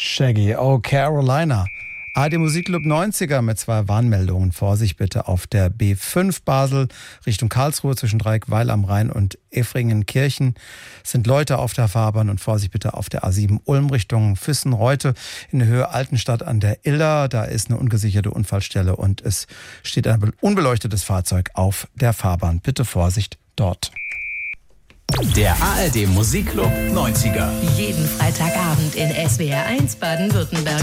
Shaggy, Oh Carolina. ARD Musikclub 90er mit 2 Warnmeldungen. Vorsicht bitte auf der B5 Basel Richtung Karlsruhe zwischen Dreieckweil am Rhein und Effringenkirchen sind Leute auf der Fahrbahn und Vorsicht bitte auf der A7 Ulm Richtung Füssen-Reute in der Höhe Altenstadt an der Iller. Da ist eine ungesicherte Unfallstelle und es steht ein unbeleuchtetes Fahrzeug auf der Fahrbahn. Bitte Vorsicht dort. Der ARD Musikclub 90er. Jeden Freitagabend in SWR 1 Baden-Württemberg.